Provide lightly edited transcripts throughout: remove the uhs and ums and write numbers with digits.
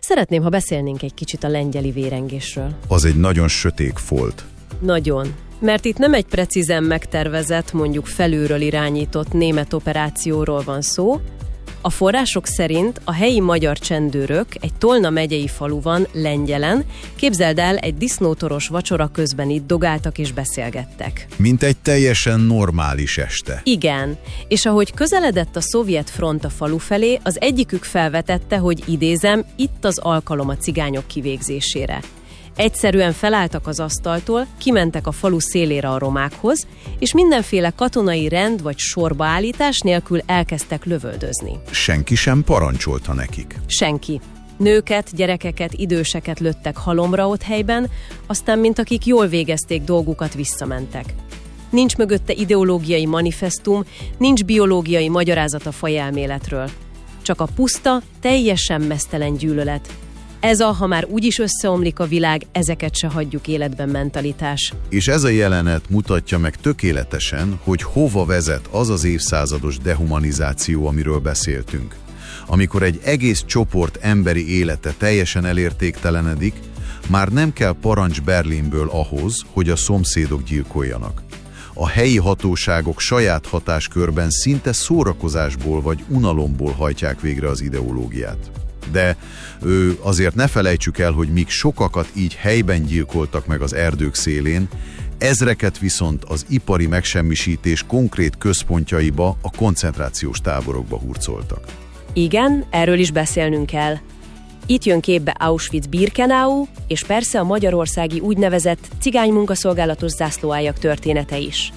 Szeretném, ha beszélnénk egy kicsit a lengyeli vérengésről. Az egy nagyon sötét folt. Nagyon. Mert itt nem egy precízen megtervezett, mondjuk felülről irányított német operációról van szó. A források szerint a helyi magyar csendőrök egy Tolna megyei faluban, Lengyelen, képzeld el, egy disznótoros vacsora közben itt dogáltak és beszélgettek. Mint egy teljesen normális este. Igen, és ahogy közeledett a szovjet front a falu felé, az egyikük felvetette, hogy idézem, itt az alkalom a cigányok kivégzésére. Egyszerűen felálltak az asztaltól, kimentek a falu szélére a romákhoz, és mindenféle katonai rend vagy sorbaállítás nélkül elkezdtek lövöldözni. Senki sem parancsolta nekik. Senki. Nőket, gyerekeket, időseket lőttek halomra ott helyben, aztán mint akik jól végezték dolgukat, visszamentek. Nincs mögötte ideológiai manifesztum, nincs biológiai magyarázat a fajelméletről. Csak a puszta, teljesen meztelen gyűlölet. Ez a, ha már úgyis összeomlik a világ, ezeket se hagyjuk életben mentalitás. És ez a jelenet mutatja meg tökéletesen, hogy hova vezet az az évszázados dehumanizáció, amiről beszéltünk. Amikor egy egész csoport emberi élete teljesen elértéktelenedik, már nem kell parancs Berlinből ahhoz, hogy a szomszédok gyilkoljanak. A helyi hatóságok saját hatáskörben szinte szórakozásból vagy unalomból hajtják végre az ideológiát. De azért ne felejtsük el, hogy míg sokakat így helyben gyilkoltak meg az erdők szélén, ezreket viszont az ipari megsemmisítés konkrét központjaiba, a koncentrációs táborokba hurcoltak. Igen, erről is beszélnünk kell. Itt jön képbe Auschwitz-Birkenau, és persze a magyarországi úgynevezett cigánymunkaszolgálatos zászlóáljak története is.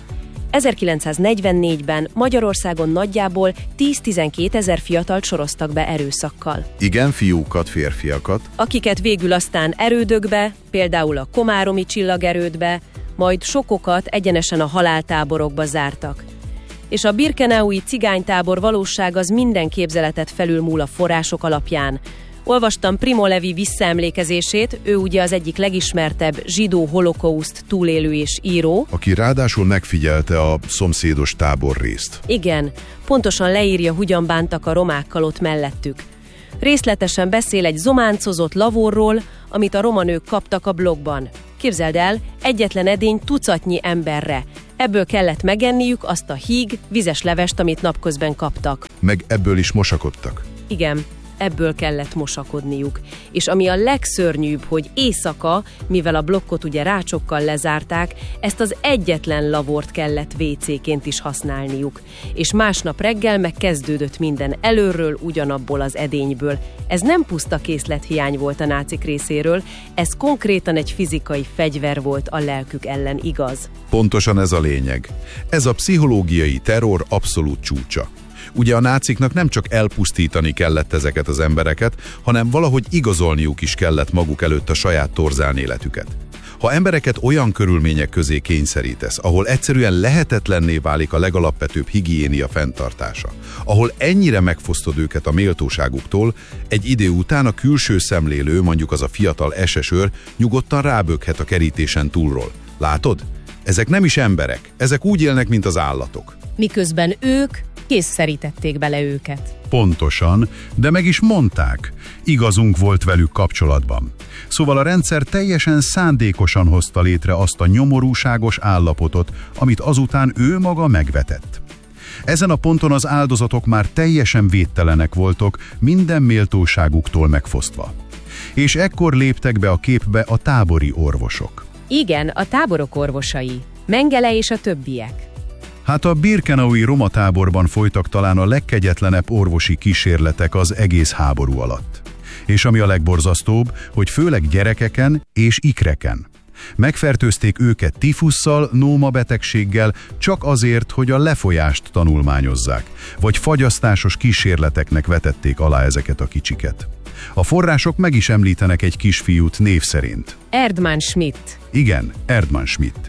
1944-ben Magyarországon nagyjából 10-12 ezer fiatalt soroztak be erőszakkal. Igen, fiúkat, férfiakat. Akiket végül aztán erődökbe, például a komáromi csillagerődbe, majd sokokat egyenesen a haláltáborokba zártak. És a birkenaui cigánytábor valóság az minden képzeletet felülmúl a források alapján. Olvastam Primo Levi visszaemlékezését, ő ugye az egyik legismertebb zsidó holokauszt túlélő és író. Aki ráadásul megfigyelte a szomszédos táborrészt. Igen, pontosan leírja, hogyan bántak a romákkal ott mellettük. Részletesen beszél egy zománcozott lavorról, amit a roma nők kaptak a blogban. Képzeld el, egyetlen edény tucatnyi emberre. Ebből kellett megenniük azt a híg, vizes levest, amit napközben kaptak. Meg ebből is mosakodtak. Igen. Ebből kellett mosakodniuk. És ami a legszörnyűbb, hogy éjszaka, mivel a blokkot ugye rácsokkal lezárták, ezt az egyetlen lavort kellett WC-ként is használniuk. És másnap reggel meg kezdődött minden előről, ugyanabból az edényből. Ez nem puszta készlethiány volt a nácik részéről, ez konkrétan egy fizikai fegyver volt a lelkük ellen, igaz? Pontosan ez a lényeg. Ez a pszichológiai terror abszolút csúcsa. Ugye a náciknak nem csak elpusztítani kellett ezeket az embereket, hanem valahogy igazolniuk is kellett maguk előtt a saját torzán életüket. Ha embereket olyan körülmények közé kényszerítesz, ahol egyszerűen lehetetlenné válik a legalapvetőbb higiénia fenntartása, ahol ennyire megfosztod őket a méltóságuktól, egy idő után a külső szemlélő, mondjuk az a fiatal SS-őr nyugodtan ráböghet a kerítésen túlról. Látod? Ezek nem is emberek, ezek úgy élnek, mint az állatok. Miközben ők készszerítették bele őket. Pontosan, de meg is mondták. Igazunk volt velük kapcsolatban. Szóval a rendszer teljesen szándékosan hozta létre azt a nyomorúságos állapotot, amit azután ő maga megvetett. Ezen a ponton az áldozatok már teljesen védtelenek voltak, minden méltóságuktól megfosztva. És ekkor léptek be a képbe a tábori orvosok. Igen, a táborok orvosai. Mengele és a többiek. Hát a birkenaui roma táborban folytak talán a legkegyetlenebb orvosi kísérletek az egész háború alatt. És ami a legborzasztóbb, hogy főleg gyerekeken és ikreken. Megfertőzték őket tifusszal, nóma betegséggel csak azért, hogy a lefolyást tanulmányozzák, vagy fagyasztásos kísérleteknek vetették alá ezeket a kicsiket. A források meg is említenek egy kisfiút név szerint. Erdmann Schmidt. Igen, Erdmann Schmidt.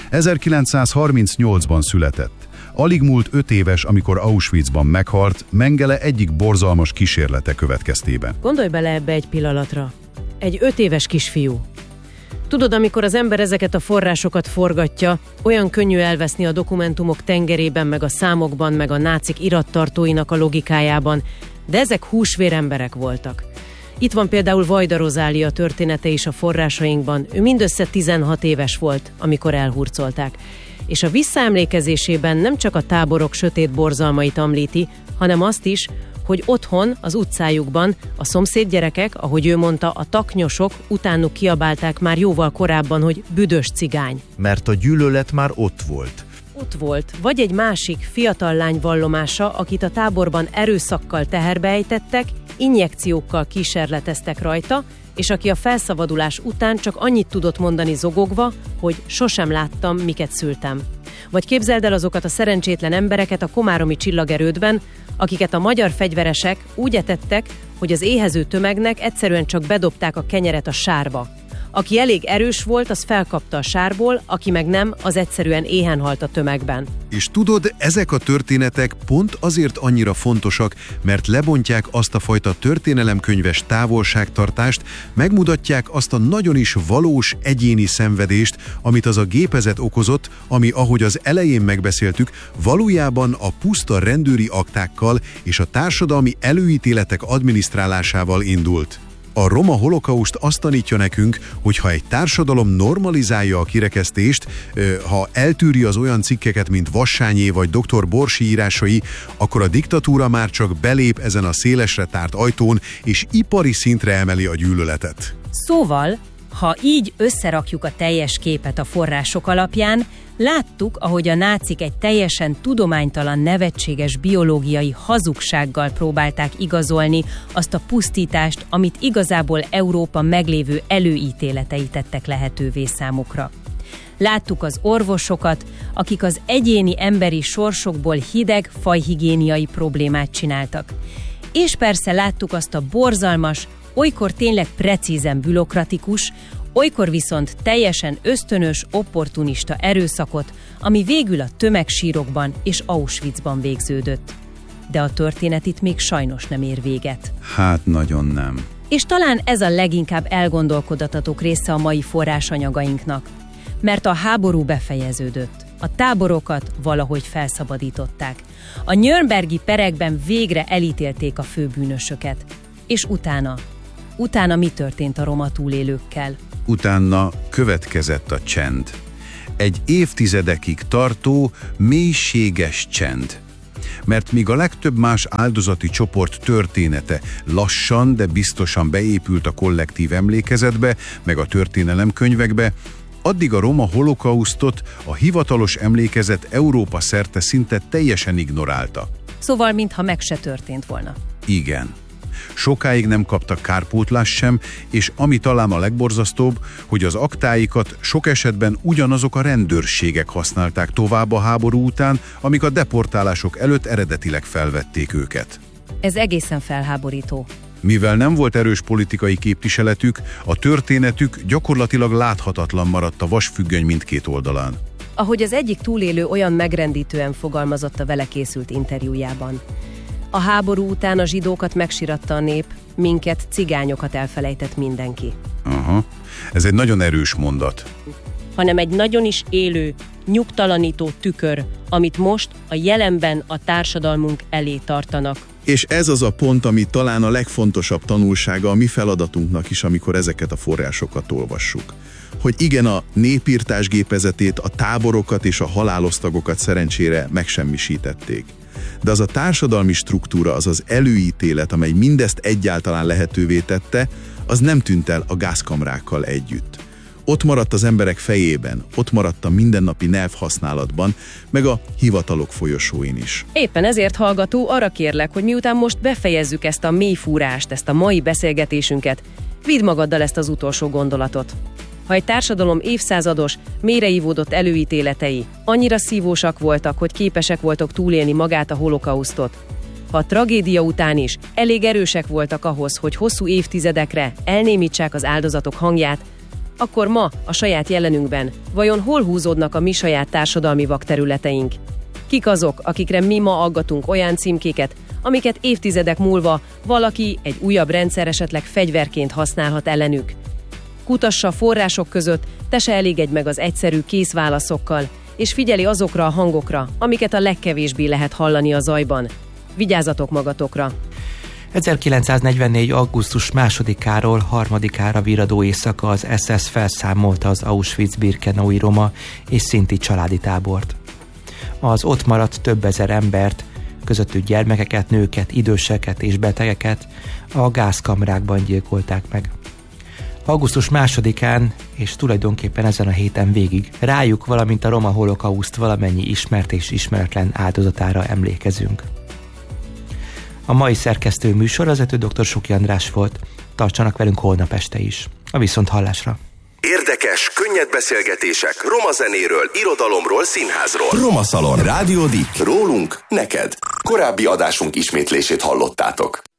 1938-ban született. Alig múlt 5 éves, amikor Auschwitzban meghalt, Mengele egyik borzalmas kísérlete következtében. Gondolj bele ebbe egy pillanatra. Egy 5 éves kisfiú. Tudod, amikor az ember ezeket a forrásokat forgatja, olyan könnyű elveszni a dokumentumok tengerében, meg a számokban, meg a nácik irattartóinak a logikájában, de ezek húsvér emberek voltak. Itt van például Vajda Rozália története is a forrásainkban. Ő mindössze 16 éves volt, amikor elhurcolták. És a visszaemlékezésében nem csak a táborok sötét borzalmait említi, hanem azt is, hogy otthon, az utcájukban a szomszédgyerekek, ahogy ő mondta, a taknyosok utánuk kiabálták már jóval korábban, hogy büdös cigány. Mert a gyűlölet már ott volt. Ott volt, vagy egy másik fiatal lány vallomása, akit a táborban erőszakkal teherbe ejtettek, injekciókkal kísérleteztek rajta, és aki a felszabadulás után csak annyit tudott mondani zogogva, hogy sosem láttam, miket szültem. Vagy képzeld el azokat a szerencsétlen embereket a komáromi csillagerődben, akiket a magyar fegyveresek úgy etettek, hogy az éhező tömegnek egyszerűen csak bedobták a kenyeret a sárba. Aki elég erős volt, az felkapta a sárból, aki meg nem, az egyszerűen éhen halt a tömegben. És tudod, ezek a történetek pont azért annyira fontosak, mert lebontják azt a fajta történelemkönyves távolságtartást, megmutatják azt a nagyon is valós egyéni szenvedést, amit az a gépezet okozott, ami, ahogy az elején megbeszéltük, valójában a puszta rendőri aktákkal és a társadalmi előítéletek adminisztrálásával indult. A roma holokauszt azt tanítja nekünk, hogy ha egy társadalom normalizálja a kirekesztést, ha eltűri az olyan cikkeket, mint Vassányé vagy dr. Borsi írásai, akkor a diktatúra már csak belép ezen a szélesre tárt ajtón, és ipari szintre emeli a gyűlöletet. Szóval, ha így összerakjuk a teljes képet a források alapján, láttuk, ahogy a nácik egy teljesen tudománytalan, nevetséges biológiai hazugsággal próbálták igazolni azt a pusztítást, amit igazából Európa meglévő előítéletei tettek lehetővé számukra. Láttuk az orvosokat, akik az egyéni emberi sorsokból hideg fajhigiéniai problémát csináltak. És persze láttuk azt a borzalmas, olykor tényleg precízen bürokratikus, olykor viszont teljesen ösztönös, opportunista erőszakot, ami végül a tömegsírokban és Auschwitzban végződött. De a történet itt még sajnos nem ér véget. Hát nagyon nem. És talán ez a leginkább elgondolkodatatok része a mai forrásanyagainknak. Mert a háború befejeződött. A táborokat valahogy felszabadították. A nürnbergi perekben végre elítélték a főbűnösöket. És utána mi történt a roma túlélőkkel? Utána következett a csend. Egy évtizedekig tartó, mélységes csend. Mert míg a legtöbb más áldozati csoport története lassan, de biztosan beépült a kollektív emlékezetbe, meg a történelemkönyvekbe, addig a roma holokausztot a hivatalos emlékezet Európa szerte szinte teljesen ignorálta. Szóval, mintha meg se történt volna. Igen. Sokáig nem kaptak kárpótlást sem, és ami talán a legborzasztóbb, hogy az aktáikat sok esetben ugyanazok a rendőrségek használták tovább a háború után, amik a deportálások előtt eredetileg felvették őket. Ez egészen felháborító. Mivel nem volt erős politikai képviseletük, a történetük gyakorlatilag láthatatlan maradt a vasfüggöny mindkét oldalán. Ahogy az egyik túlélő olyan megrendítően fogalmazott a vele készült interjújában. A háború után a zsidókat megsiratta a nép, minket, cigányokat elfelejtett mindenki. Aha, ez egy nagyon erős mondat. Hanem egy nagyon is élő, nyugtalanító tükör, amit most a jelenben a társadalmunk elé tartanak. És ez az a pont, ami talán a legfontosabb tanulsága a mi feladatunknak is, amikor ezeket a forrásokat olvassuk. Hogy igen, a népírtás gépezetét, a táborokat és a halálosztagokat szerencsére megsemmisítették. De az a társadalmi struktúra, az az előítélet, amely mindezt egyáltalán lehetővé tette, az nem tűnt el a gázkamrákkal együtt. Ott maradt az emberek fejében, ott maradt a mindennapi nyelvhasználatban, meg a hivatalok folyosóin is. Éppen ezért, hallgató, arra kérlek, hogy miután most befejezzük ezt a mély fúrást, ezt a mai beszélgetésünket, vidd magaddal ezt az utolsó gondolatot. Ha egy társadalom évszázados, mélyreívódott előítéletei annyira szívósak voltak, hogy képesek voltak túlélni magát a holokausztot, ha a tragédia után is elég erősek voltak ahhoz, hogy hosszú évtizedekre elnémítsák az áldozatok hangját, akkor ma, a saját jelenünkben, vajon hol húzódnak a mi saját társadalmi vakterületeink? Kik azok, akikre mi ma aggatunk olyan címkéket, amiket évtizedek múlva valaki, egy újabb rendszer esetleg fegyverként használhat ellenük? Kutassa a források között, te se elégedj meg az egyszerű kész válaszokkal, és figyeli azokra a hangokra, amiket a legkevésbé lehet hallani a zajban. Vigyázzatok magatokra! 1944. augusztus 2-áról 3-ára viradó éjszaka az SS felszámolta az Auschwitz-birkenaui roma és szinti családi tábort. Az ott maradt több ezer embert, közöttük gyermekeket, nőket, időseket és betegeket a gázkamrákban gyilkolták meg. Augusztus 2-án, és tulajdonképpen ezen a héten végig rájuk, valamint a roma holokauszt valamennyi ismert és ismeretlen áldozatára emlékezünk. A mai szerkesztő műsorvezető dr. Suki András volt. Tartsanak velünk holnap este is. A viszonthallásra. Érdekes, könnyed beszélgetések roma zenéről, irodalomról, színházról. Roma Szalon. Rádió Dick. Rólunk, neked. Korábbi adásunk ismétlését hallottátok.